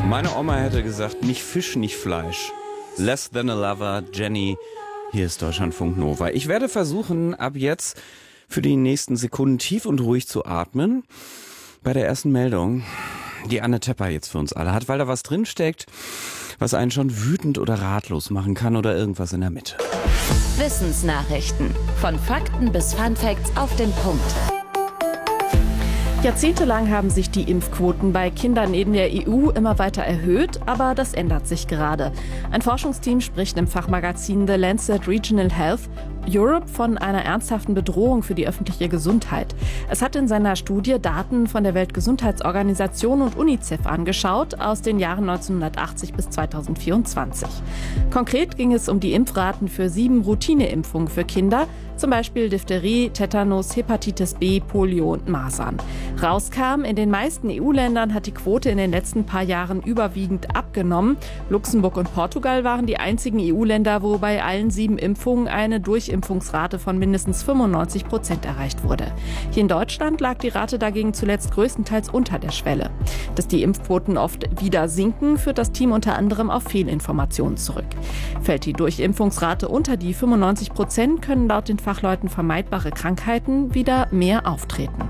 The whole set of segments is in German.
Meine Oma hätte gesagt, nicht Fisch, nicht Fleisch. Less than a lover, Jenny. Hier ist Deutschlandfunk Nova. Ich werde versuchen, ab jetzt für die nächsten Sekunden tief und ruhig zu atmen. Bei der ersten Meldung, die Anne Tepper jetzt für uns alle hat, weil da was drinsteckt, was einen schon wütend oder ratlos machen kann oder irgendwas in der Mitte. Wissensnachrichten. Von Fakten bis Funfacts auf den Punkt. Jahrzehntelang haben sich die Impfquoten bei Kindern in der EU immer weiter erhöht, aber das ändert sich gerade. Ein Forschungsteam spricht im Fachmagazin The Lancet Regional Health Europe von einer ernsthaften Bedrohung für die öffentliche Gesundheit. Es hat in seiner Studie Daten von der Weltgesundheitsorganisation und UNICEF angeschaut aus den Jahren 1980 bis 2024. Konkret ging es um die Impfraten für 7 Routineimpfungen für Kinder, zum Beispiel Diphtherie, Tetanus, Hepatitis B, Polio und Masern. Rauskam, in den meisten EU-Ländern hat die Quote in den letzten paar Jahren überwiegend abgenommen. Luxemburg und Portugal waren die einzigen EU-Länder, wo bei allen 7 Impfungen eine Durchimpfungsrate von mindestens 95% erreicht wurde. Hier in Deutschland lag die Rate dagegen zuletzt größtenteils unter der Schwelle. Dass die Impfquoten oft wieder sinken, führt das Team unter anderem auf Fehlinformationen zurück. Fällt die Durchimpfungsrate unter die 95%, können laut den Fachleuten vermeidbare Krankheiten wieder mehr auftreten.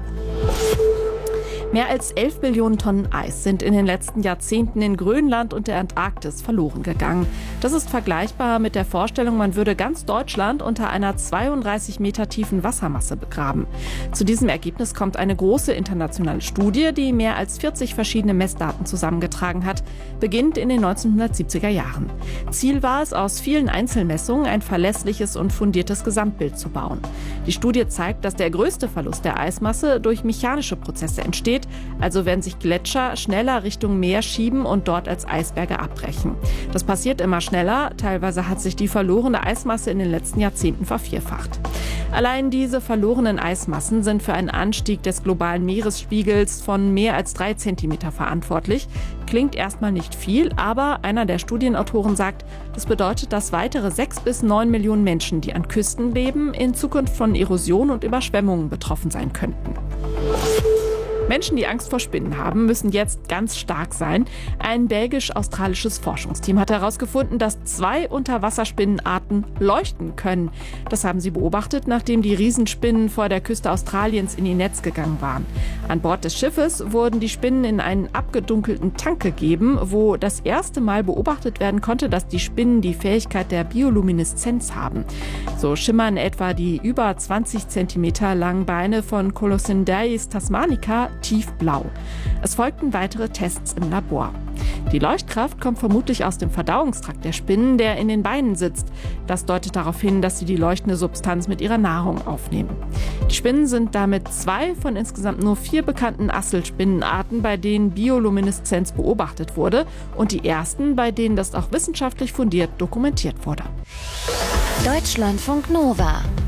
Mehr als 11 Billionen Tonnen Eis sind in den letzten Jahrzehnten in Grönland und der Antarktis verloren gegangen. Das ist vergleichbar mit der Vorstellung, man würde ganz Deutschland unter einer 32 Meter tiefen Wassermasse begraben. Zu diesem Ergebnis kommt eine große internationale Studie, die mehr als 40 verschiedene Messdaten zusammengetragen hat, beginnt in den 1970er Jahren. Ziel war es, aus vielen Einzelmessungen ein verlässliches und fundiertes Gesamtbild zu bauen. Die Studie zeigt, dass der größte Verlust der Eismasse durch mechanische Prozesse entsteht, also wenn sich Gletscher schneller Richtung Meer schieben und dort als Eisberge abbrechen. Das passiert immer schneller, teilweise hat sich die verlorene Eismasse in den letzten Jahrzehnten vervierfacht. Allein diese verlorenen Eismassen sind für einen Anstieg des globalen Meeresspiegels von mehr als 3 Zentimeter verantwortlich. Klingt erstmal nicht viel, aber einer der Studienautoren sagt, das bedeutet, dass weitere 6 bis 9 Millionen Menschen, die an Küsten leben, in Zukunft von Erosion und Überschwemmungen betroffen sein könnten. Menschen, die Angst vor Spinnen haben, müssen jetzt ganz stark sein. Ein belgisch-australisches Forschungsteam hat herausgefunden, dass 2 Unterwasserspinnenarten leuchten können. Das haben sie beobachtet, nachdem die Riesenspinnen vor der Küste Australiens in ihr Netz gegangen waren. An Bord des Schiffes wurden die Spinnen in einen abgedunkelten Tank gegeben, wo das erste Mal beobachtet werden konnte, dass die Spinnen die Fähigkeit der Biolumineszenz haben. So schimmern etwa die über 20 Zentimeter langen Beine von Colossendeis tasmanica tiefblau. Es folgten weitere Tests im Labor. Die Leuchtkraft kommt vermutlich aus dem Verdauungstrakt der Spinnen, der in den Beinen sitzt. Das deutet darauf hin, dass sie die leuchtende Substanz mit ihrer Nahrung aufnehmen. Die Spinnen sind damit 2 von insgesamt nur 4 bekannten Asselspinnenarten, bei denen Biolumineszenz beobachtet wurde, und die ersten, bei denen das auch wissenschaftlich fundiert dokumentiert wurde. Deutschlandfunk Nova.